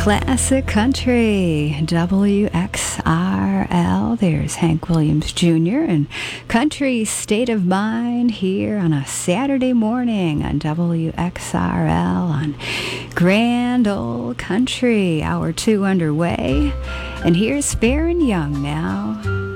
Classic Country, WXRL. There's Hank Williams Jr. and Country State of Mind here on a Saturday morning on WXRL on Grand Ole Country. Hour 2 underway. And here's Fair and Young now.